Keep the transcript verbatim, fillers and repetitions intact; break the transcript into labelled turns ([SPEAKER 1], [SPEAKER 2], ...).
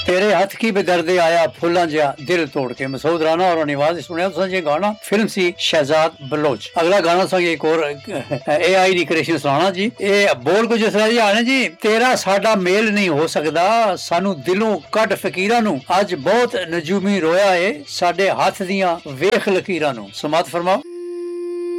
[SPEAKER 1] तेरे हथ की बेदर्दे आया फुल्लां जिहा दिल तोड़ के। मसूद राणा और आवाज सुनिया तुसां जी गाना फिल्म सी शहजाद बलोच। अगला गाना तुसां एक और ए आई दी क्रिएशन सुनाना जी। ए बोल कुछ इस तरह जी आने जी। तेरा साडा मेल नहीं हो सकदा सानू दिलों कट फकीरां नू अज बहुत नजूमी रोया है साडे हथ दियां वेख लकीरां नू। समात फरमाओ।